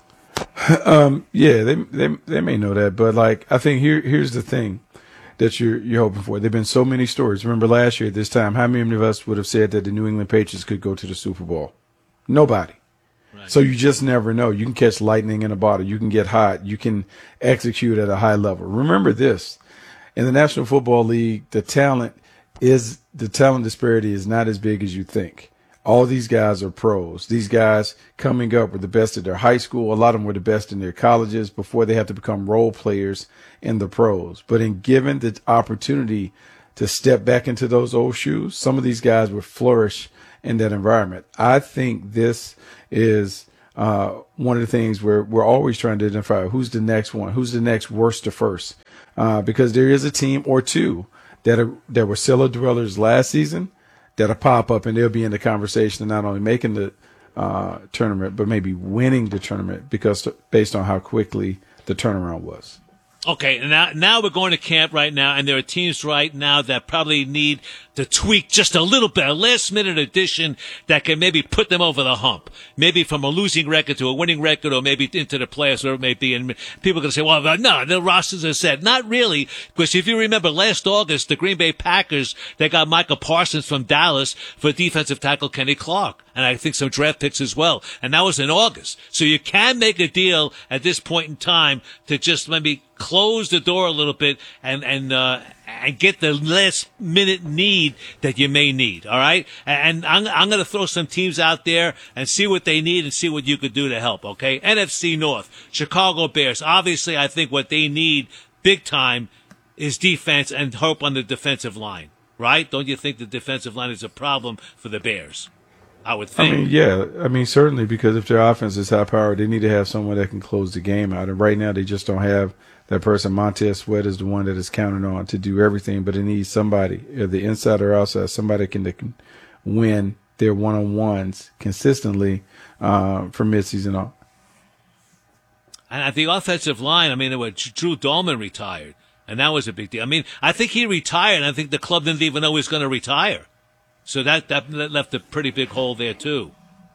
Um, yeah, they, they, they may know that, but like, I think here, here's the thing that you're, you're hoping for. There've been so many stories. Remember last year at this time, how many of us would have said that the New England Patriots could go to the Super Bowl? Nobody. Right. So you just never know. You can catch lightning in a bottle. You can get hot. You can execute at a high level. Remember this. In the National Football League, the talent is the talent disparity is not as big as you think. All these guys are pros. These guys coming up were the best at their high school. A lot of them were the best in their colleges before they have to become role players in the pros. But in given the opportunity to step back into those old shoes, some of these guys would flourish in that environment. I think this is uh, one of the things where we're always trying to identify who's the next one, who's the next worst to first, uh, because there is a team or two that are, that were cellar dwellers last season that'll pop up and they'll be in the conversation of not only making the uh, tournament, but maybe winning the tournament because based on how quickly the turnaround was. Okay, now now we're going to camp right now, and there are teams right now that probably need to tweak just a little bit, a last-minute addition that can maybe put them over the hump, maybe from a losing record to a winning record, or maybe into the playoffs, whatever it may be. And people are going to say, well, no, the rosters are set. Not really, because if you remember last August, the Green Bay Packers, they got Michael Parsons from Dallas for defensive tackle Kenny Clark, and I think some draft picks as well. And that was in August. So you can make a deal at this point in time to just maybe close the door a little bit and and uh, and get the last minute need that you may need. All right, and I'm I'm going to throw some teams out there and see what they need and see what you could do to help. Okay, N F C North, Chicago Bears. Obviously, I think what they need big time is defense and hope on the defensive line. Right? Don't you think the defensive line is a problem for the Bears? I would think. I mean, yeah. I mean, certainly, because if their offense is high powered, they need to have someone that can close the game out. And right now, they just don't have that person. Montez Sweat is the one that is counted on to do everything, but it needs somebody, either the inside or outside, somebody can, that can win their one-on-ones consistently uh, from midseason on. And at the offensive line, I mean, it was Drew Dolman retired, and that was a big deal. I mean, I think he retired, and I think the club didn't even know he was going to retire. So that, that left a pretty big hole there, too.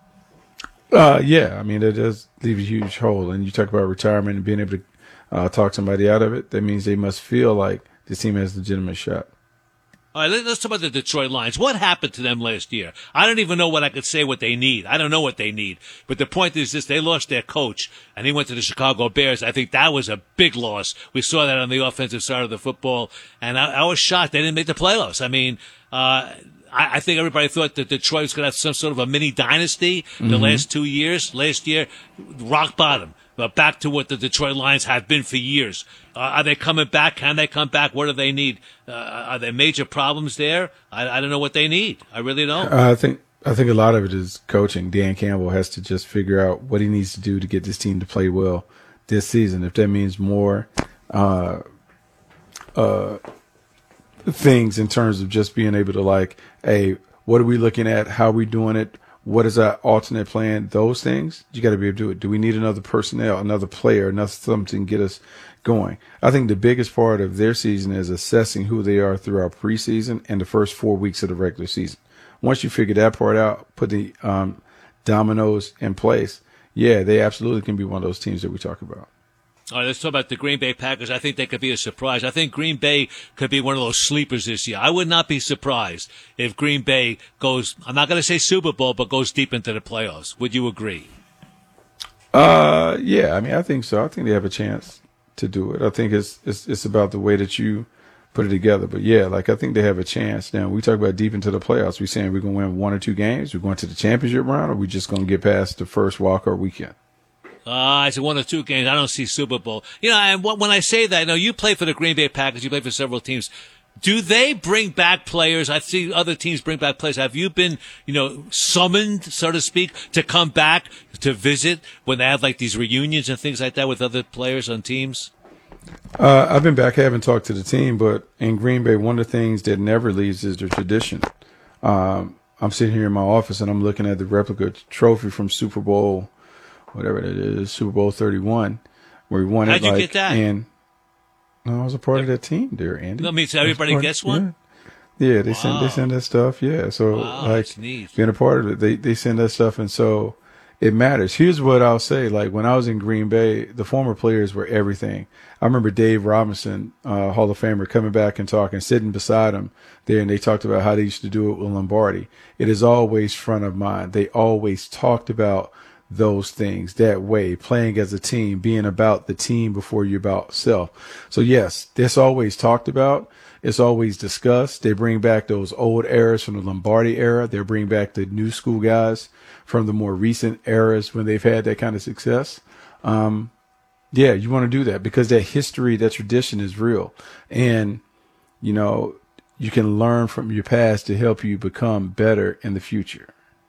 Uh, yeah, I mean, it does leave a huge hole. And you talk about retirement and being able to uh, talk somebody out of it. That means they must feel like this team has a legitimate shot. All right, let's talk about the Detroit Lions. What happened to them last year? I don't even know what I could say what they need. I don't know what they need. But the point is this, they lost their coach, and he went to the Chicago Bears. I think that was a big loss. We saw that on the offensive side of the football, and I, I was shocked they didn't make the playoffs. I mean, uh, I, I think everybody thought that Detroit was going to have some sort of a mini dynasty the Mm-hmm. last two years. Last year, rock bottom. But back to what the Detroit Lions have been for years. Uh, are they coming back? Can they come back? What do they need? Uh, are there major problems there? I, I don't know what they need. I really don't. Uh, I think I think a lot of it is coaching. Dan Campbell has to just figure out what he needs to do to get this team to play well this season. If that means more uh, uh, things in terms of just being able to, like, hey, what are we looking at? How are we doing it? What is our alternate plan? Those things, you got to be able to do it. Do we need another personnel, another player, another something to get us going? I think the biggest part of their season is assessing who they are throughout preseason and the first four weeks of the regular season. Once you figure that part out, put the um, dominoes in place, yeah, they absolutely can be one of those teams that we talk about. All right, let's talk about the Green Bay Packers. I think they could be a surprise. I think Green Bay could be one of those sleepers this year. I would not be surprised if Green Bay goes, I'm not going to say Super Bowl, but goes deep into the playoffs. Would you agree? Uh, yeah, I mean, I think so. I think they have a chance to do it. I think it's it's, it's about the way that you put it together. But, yeah, like, I think they have a chance. Now, we talk about deep into the playoffs. We're saying we're going to win one or two games. We're going to the championship round, or we just going to get past the first walk-up weekend? Uh, I said one or two games. I don't see Super Bowl. You know, and when I say that, you know, you play for the Green Bay Packers. You play for several teams. Do they bring back players? I see other teams bring back players. Have you been, you know, summoned, so to speak, to come back to visit when they have like these reunions and things like that with other players on teams? Uh, I've been back. I haven't talked to the team, but in Green Bay, one of the things that never leaves is the tradition. Um, I'm sitting here in my office and I'm looking at the replica trophy from Super Bowl, whatever it is, Super Bowl thirty-one, where we won How'd it. you like, get that? And no, I was a part of that team there, Andy. I mean, so everybody gets one? Yeah, yeah they Wow. send they send that stuff. Yeah, so Wow, like that's neat. being a part of it, they they send that stuff, and so it matters. Here's what I'll say: like when I was in Green Bay, the former players were everything. I remember Dave Robinson, uh, Hall of Famer, coming back and talking, sitting beside him there, and they talked about how they used to do it with Lombardi. It is always front of mind. They always talked about those things that way, playing as a team, being about the team before you're about self. So yes, that's always talked about. It's always discussed. They bring back those old eras from the Lombardi era. They bring back the new school guys from the more recent eras when they've had that kind of success. Um, yeah, you want to do that because that history, that tradition is real. And, you know, you can learn from your past to help you become better in the future.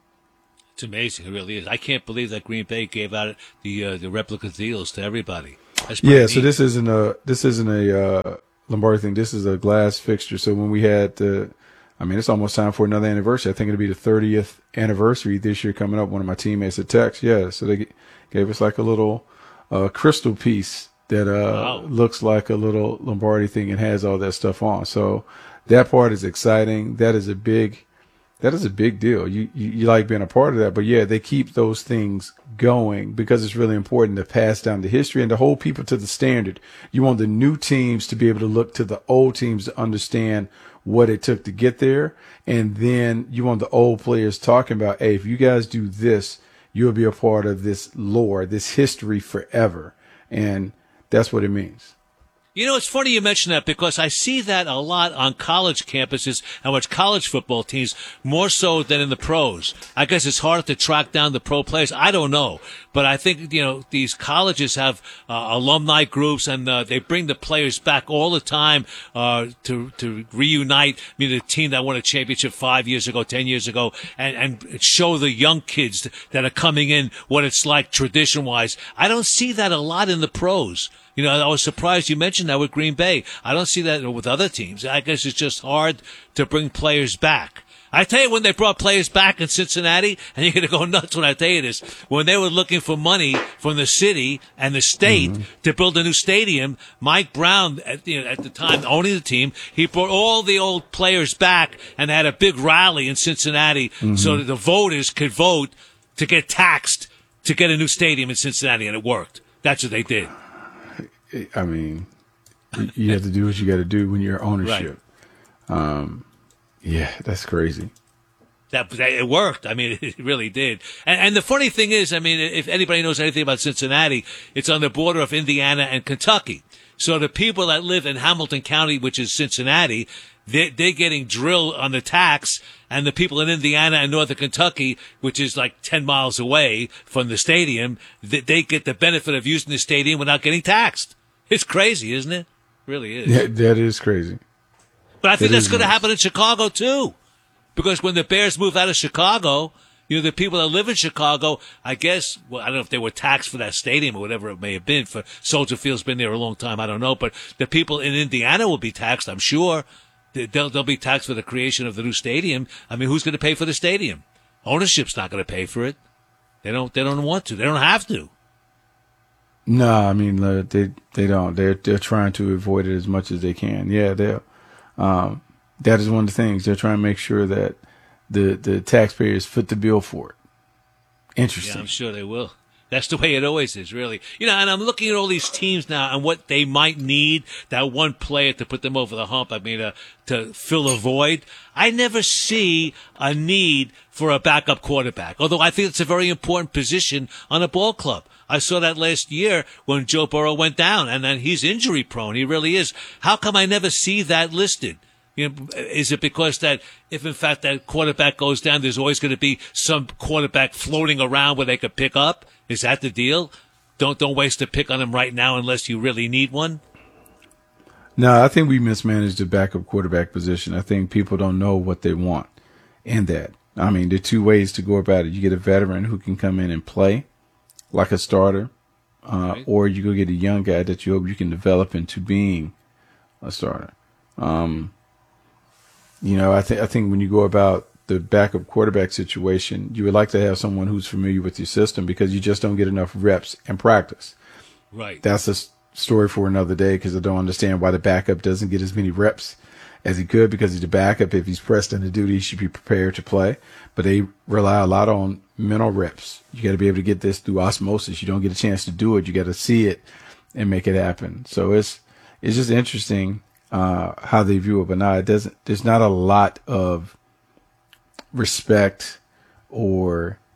It's amazing. It really is. I can't believe that Green Bay gave out the uh, the replica deals to everybody. That's pretty Yeah, neat. so this isn't a this isn't a uh, Lombardi thing. This is a glass fixture. So when we had the, I mean, it's almost time for another anniversary. I think it'll be the thirtieth anniversary this year coming up. One of my teammates at Tex, yeah. So they g- gave us like a little uh, crystal piece that uh, Wow. looks like a little Lombardi thing and has all that stuff on. So that part is exciting. That is a big. That is a big deal. You, you you like being a part of that, but yeah, they keep those things going because it's really important to pass down the history and to hold people to the standard. You want the new teams to be able to look to the old teams to understand what it took to get there, and then you want the old players talking about, hey, if you guys do this, you'll be a part of this lore, this history forever, and that's what it means. You know, it's funny you mention that because I see that a lot on college campuses and with college football teams more so than in the pros. I guess it's harder to track down the pro players. I don't know. But I think, you know, these colleges have uh, alumni groups and uh, they bring the players back all the time uh, to to reunite. I mean, the team that won a championship five years ago, ten years ago, and, and show the young kids that are coming in what it's like tradition-wise. I don't see that a lot in the pros. You know, I was surprised you mentioned that with Green Bay. I don't see that with other teams. I guess it's just hard to bring players back. I tell you, when they brought players back in Cincinnati, and you're going to go nuts when I tell you this, when they were looking for money from the city and the state mm-hmm. to build a new stadium, Mike Brown, at, you know, at the time owning the team, he brought all the old players back and had a big rally in Cincinnati mm-hmm. so that the voters could vote to get taxed to get a new stadium in Cincinnati, and it worked. That's what they did. I mean, you have to do what you got to do when you're ownership. Right. Um, yeah, that's crazy. That, that it worked. I mean, it really did. And, and the funny thing is, I mean, if anybody knows anything about Cincinnati, it's on the border of Indiana and Kentucky. So the people that live in Hamilton County, which is Cincinnati, they, they're getting drilled on the tax, and the people in Indiana and northern Kentucky, which is like ten miles away from the stadium, they, they get the benefit of using the stadium without getting taxed. It's crazy, isn't it? It really is. Yeah, that is crazy. But I think that that's going to nice. happen in Chicago, too. Because when the Bears move out of Chicago, you know, the people that live in Chicago, I guess, well, I don't know if they were taxed for that stadium or whatever it may have been. For Soldier Field's been there a long time, I don't know. But the people in Indiana will be taxed, I'm sure. They'll, they'll be taxed for the creation of the new stadium. I mean, who's going to pay for the stadium? Ownership's not going to pay for it. They don't, they don't want to. They don't have to. No, I mean, uh, they they don't. They're they're trying to avoid it as much as they can. Yeah, they. Um, that is one of the things they're trying to make sure that the the taxpayers foot the bill for it. Interesting. Yeah, I'm sure they will. That's the way it always is, really. You know, and I'm looking at all these teams now and what they might need, that one player to put them over the hump, I mean, uh, to fill a void. I never see a need for a backup quarterback, although I think it's a very important position on a ball club. I saw that last year when Joe Burrow went down, and then he's injury prone. He really is. How come I never see that listed? You know, is it because that if in fact that quarterback goes down, there's always going to be some quarterback floating around where they could pick up? Is that the deal? Don't don't waste a pick on him right now unless you really need one. No, I think we mismanaged the backup quarterback position. I think people don't know what they want in that. I mean, there are two ways to go about it. You get a veteran who can come in and play like a starter, uh, right. or you go get a young guy that you hope you can develop into being a starter. Um, you know, I think I think when you go about the backup quarterback situation, you would like to have someone who's familiar with your system because you just don't get enough reps and practice. Right. That's a story for another day because I don't understand why the backup doesn't get as many reps as he could because he's the backup. If he's pressed into duty, he should be prepared to play. But they rely a lot on mental reps. You got to be able to get this through osmosis. You don't get a chance to do it. You got to see it and make it happen. So it's it's just interesting uh, how they view it. But now it doesn't. There's not a lot of respect or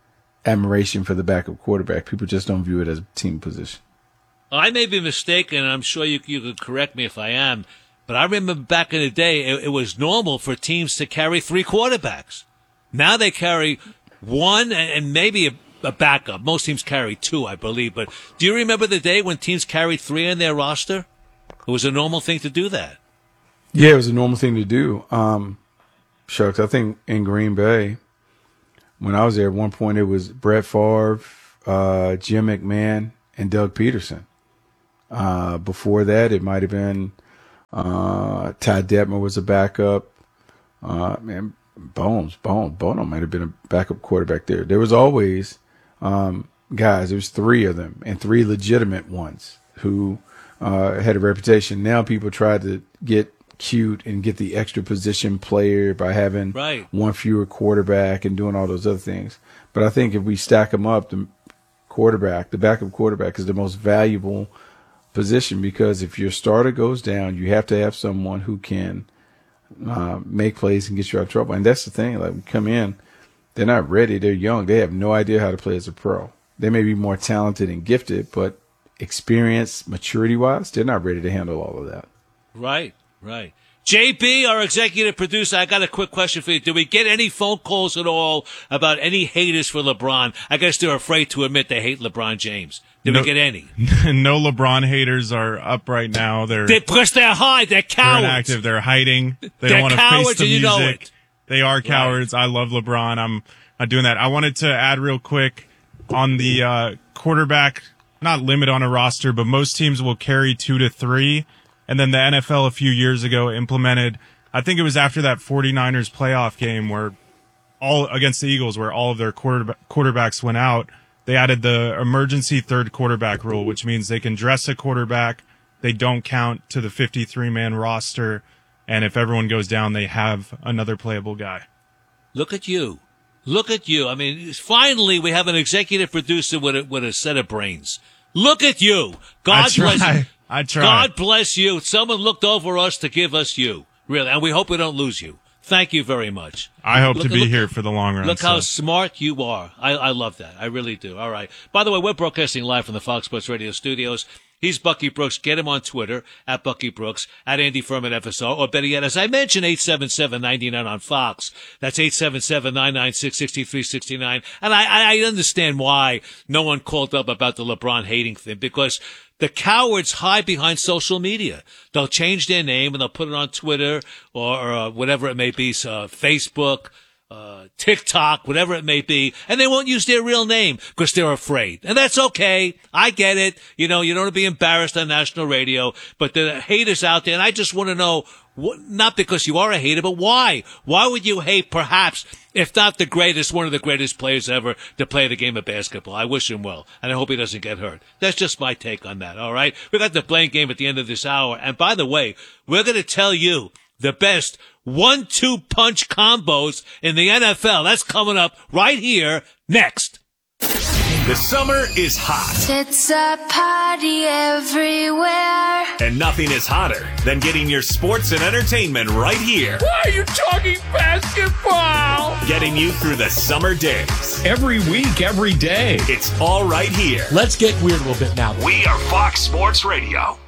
admiration for the backup quarterback. People just don't view it as a team position. I may be mistaken, and I'm sure you you could correct me if I am, but I remember back in the day, it, it was normal for teams to carry three quarterbacks. Now they carry one and, and maybe a, a backup. Most teams carry two, I believe. But do you remember the day when teams carried three in their roster? It was a normal thing to do that. Yeah, it was a normal thing to do. Um, shucks, I think in Green Bay, when I was there at one point, it was Brett Favre, uh, Jim McMahon, and Doug Peterson. Uh, before that, it might have been uh, Ty Detmer was a backup. Uh, man, Bones, Bones, Bono might have been a backup quarterback there. There was always um, guys. There was three of them, and three legitimate ones who uh, had a reputation. Now people try to get cute and get the extra position player by having right. one fewer quarterback and doing all those other things. But I think if we stack them up, the quarterback, the backup quarterback, is the most valuable position, because if your starter goes down, you have to have someone who can uh, make plays and get you out of trouble. And that's the thing. Like, we come in, they're not ready. They're young. They have no idea how to play as a pro. They may be more talented and gifted, but experience, maturity-wise, they're not ready to handle all of that. Right, right. J B, our executive producer, I got a quick question for you. Did we get any phone calls at all about any haters for LeBron? I guess they're afraid to admit they hate LeBron James. Did no, we get any? No LeBron haters are up right now. They're they, because they're high. They're cowards. They're inactive. They're hiding. They they're don't want to face the and you music. Know it. They are cowards. Right. I love LeBron. I'm not doing that. I wanted to add real quick on the uh, quarterback, not limit on a roster, but most teams will carry two to three. And then the N F L a few years ago implemented, I think it was after that 49ers playoff game where all against the Eagles, where all of their quarterba- quarterbacks went out. They added the emergency third quarterback rule, which means they can dress a quarterback. They don't count to the fifty-three man roster. And if everyone goes down, they have another playable guy. Look at you. Look at you. I mean, finally we have an executive producer with a, with a set of brains. Look at you. God bless you. I try. God bless you. Someone looked over us to give us you. Really. And we hope we don't lose you. Thank you very much. I hope look, to be look, here for the long run. Look so. how smart you are. I, I love that. I really do. All right. By the way, we're broadcasting live from the Fox Sports Radio studios. He's Bucky Brooks. Get him on Twitter, at Bucky Brooks, at Andy Furman F S R, or better yet, as I mentioned, eight seven seven, nine nine on Fox. That's eight seven seven, nine nine six, six three six nine. And I, I understand why no one called up about the LeBron hating thing, because the cowards hide behind social media. They'll change their name and they'll put it on Twitter or, or uh, whatever it may be, so Facebook, uh, TikTok, whatever it may be, and they won't use their real name because they're afraid. And that's okay. I get it. You know, you don't want to be embarrassed on national radio, but there are haters out there, and I just want to know, what, not because you are a hater, but why? Why would you hate, perhaps, if not the greatest, one of the greatest players ever to play the game of basketball? I wish him well, and I hope he doesn't get hurt. That's just my take on that, all right? We got the playing game at the end of this hour, and by the way, we're going to tell you the best one two punch combos in the N F L. That's coming up right here next. The summer is hot. It's a party everywhere. And nothing is hotter than getting your sports and entertainment right here. Why are you talking basketball? Getting you through the summer days. Every week, every day. It's all right here. Let's get weird a little bit now. We are Fox Sports Radio.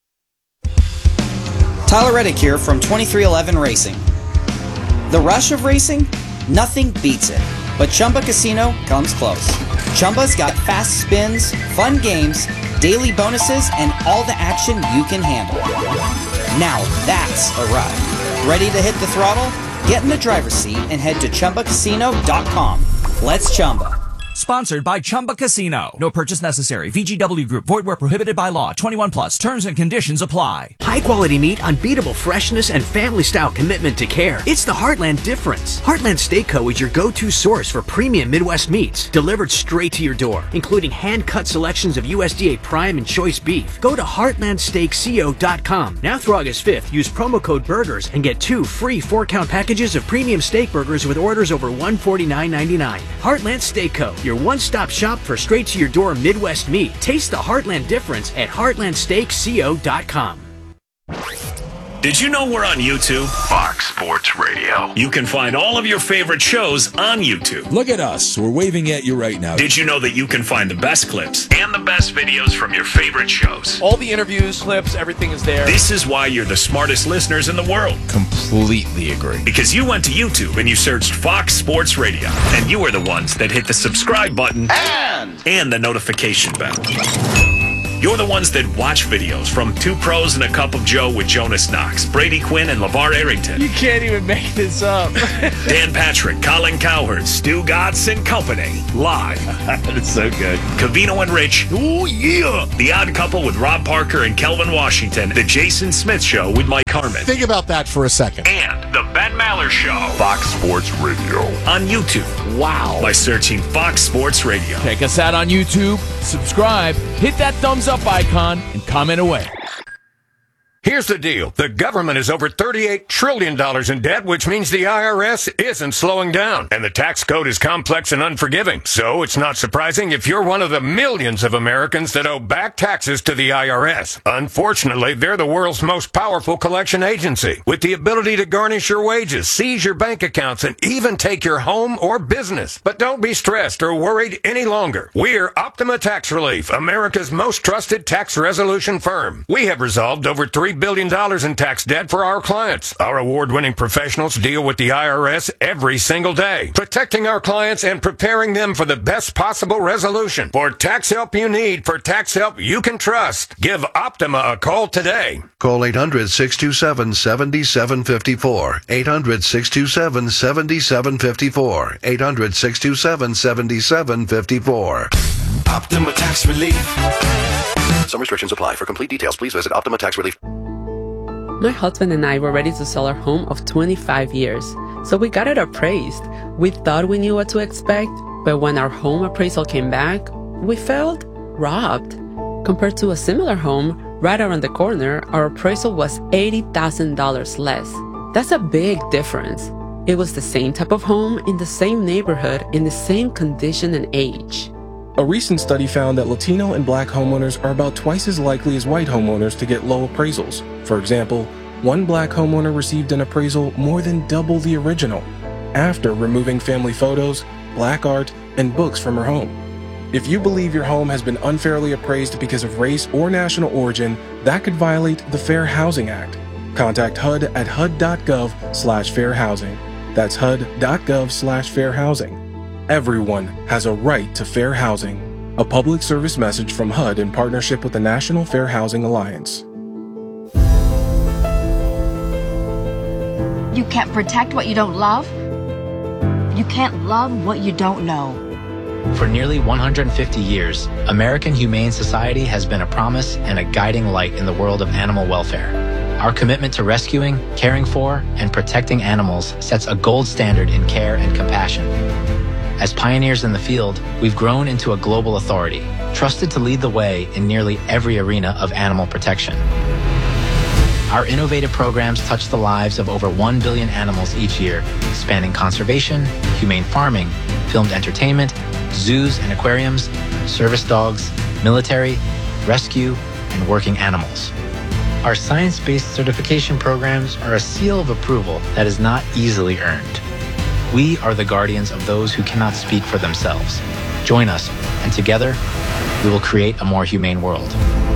Tyler Reddick here from twenty-three eleven Racing. The rush of racing? Nothing beats it. But Chumba Casino comes close. Chumba's got fast spins, fun games, daily bonuses, and all the action you can handle. Now that's a ride. Ready to hit the throttle? Get in the driver's seat and head to Chumba Casino dot com. Let's Chumba. Sponsored by Chumba Casino. No purchase necessary. V G W Group. Void where prohibited by law. twenty-one plus. Terms and conditions apply. High quality meat, unbeatable freshness, and family style commitment to care. It's the Heartland difference. Heartland Steak Co. is your go-to source for premium Midwest meats, delivered straight to your door, including hand-cut selections of U S D A Prime and Choice beef. Go to heartland steak co dot com. Now through August fifth, use promo code BURGERS and get two free four-count packages of premium steak burgers with orders over one hundred forty-nine ninety-nine. Heartland Steak Co., your one-stop shop for straight-to-your-door Midwest meat. Taste the Heartland difference at heartland steak co dot com. Did you know we're on YouTube? Fox Fox Sports Radio. You can find all of your favorite shows on YouTube. Look at us. We're waving at you right now. Did you know that you can find the best clips and the best videos from your favorite shows? All the interviews, clips, everything is there. This is why you're the smartest listeners in the world. Completely agree. Because you went to YouTube and you searched Fox Sports Radio, and you are the ones that hit the subscribe button and, and the notification bell. You're the ones that watch videos from Two Pros and a Cup of Joe with Jonas Knox, Brady Quinn, and LeVar Arrington. You can't even make this up. Dan Patrick, Colin Cowherd, Stu Gatz and Company, live. That's so good. Cavino and Rich. Oh, yeah. The Odd Couple with Rob Parker and Kelvin Washington. The Jason Smith Show with Mike Harmon. Think about that for a second. And The Ben Maller Show. Fox Sports Radio. On YouTube. Wow. By searching Fox Sports Radio. Check us out on YouTube. Subscribe. Hit that thumbs up icon and comment away. Here's the deal. The government is over thirty-eight trillion dollars in debt, which means the I R S isn't slowing down. And the tax code is complex and unforgiving. So it's not surprising if you're one of the millions of Americans that owe back taxes to the I R S. Unfortunately, they're the world's most powerful collection agency, with the ability to garnish your wages, seize your bank accounts, and even take your home or business. But don't be stressed or worried any longer. We're Optima Tax Relief, America's most trusted tax resolution firm. We have resolved over three billion dollars in tax debt for our clients. Our award-winning professionals deal with the I R S every single day, protecting our clients and preparing them for the best possible resolution. For tax help you need, for tax help you can trust, give Optima a call today. Call eight hundred, six two seven, seven seven five four. eight hundred, six two seven, seven seven five four. eight hundred, six two seven, seven seven five four. Optima Tax Relief. Some restrictions apply. For complete details, please visit Optima Tax Relief. My husband and I were ready to sell our home of twenty-five years, so we got it appraised. We thought we knew what to expect, but when our home appraisal came back, we felt robbed. Compared to a similar home right around the corner, our appraisal was eighty thousand dollars less. That's a big difference. It was the same type of home in the same neighborhood in the same condition and age. A recent study found that Latino and Black homeowners are about twice as likely as white homeowners to get low appraisals. For example, one Black homeowner received an appraisal more than double the original, after removing family photos, Black art, and books from her home. If you believe your home has been unfairly appraised because of race or national origin, that could violate the Fair Housing Act. Contact H U D at H U D dot gov slash fair housing. That's H U D dot gov slash fair housing. Everyone has a right to fair housing. A public service message from H U D in partnership with the National Fair Housing Alliance. You can't protect what you don't love. You can't love what you don't know. For nearly one hundred fifty years, American Humane Society has been a promise and a guiding light in the world of animal welfare. Our commitment to rescuing, caring for, and protecting animals sets a gold standard in care and compassion. As pioneers in the field, we've grown into a global authority, trusted to lead the way in nearly every arena of animal protection. Our innovative programs touch the lives of over one billion animals each year, spanning conservation, humane farming, filmed entertainment, zoos and aquariums, service dogs, military, rescue, and working animals. Our science-based certification programs are a seal of approval that is not easily earned. We are the guardians of those who cannot speak for themselves. Join us, and together, we will create a more humane world.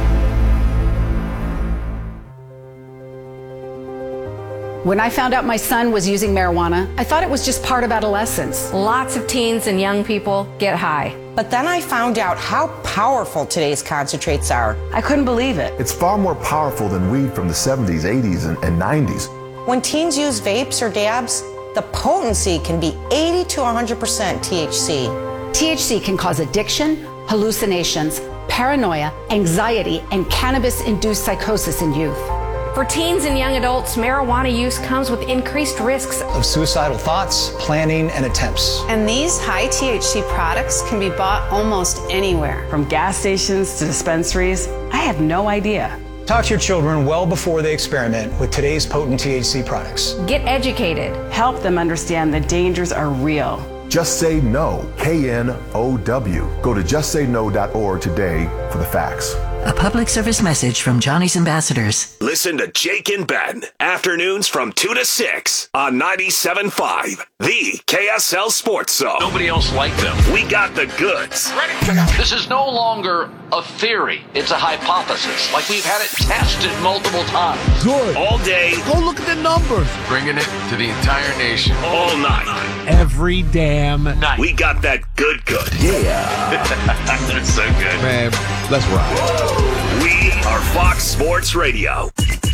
When I found out my son was using marijuana, I thought it was just part of adolescence. Lots of teens and young people get high. But then I found out how powerful today's concentrates are. I couldn't believe it. It's far more powerful than weed from the seventies, eighties, and, and nineties. When teens use vapes or dabs, the potency can be eighty to one hundred percent T H C. T H C can cause addiction, hallucinations, paranoia, anxiety, and cannabis-induced psychosis in youth. For teens and young adults, marijuana use comes with increased risks of suicidal thoughts, planning, and attempts. And these high T H C products can be bought almost anywhere. From gas stations to dispensaries, I had no idea. Talk to your children well before they experiment with today's potent T H C products. Get educated. Help them understand the dangers are real. Just Say No, K N O W. Go to just say no dot org today for the facts. A public service message from Johnny's Ambassadors. Listen to Jake and Ben, afternoons from two to six on ninety-seven point five, the K S L Sports Zone. Nobody else like them. We got the goods. This is no longer a theory. It's a hypothesis. Like we've had it tested multiple times. Good. All day. Go look at the numbers. Bringing it to the entire nation. All night. Every damn night. We got that good good. Yeah. That's so good. Man, let's ride. We are Fox Sports Radio.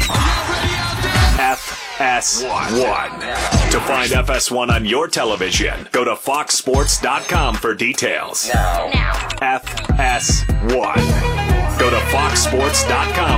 F S one. To find F S one on your television, go to fox sports dot com for details. Now. F S one. Go to fox sports dot com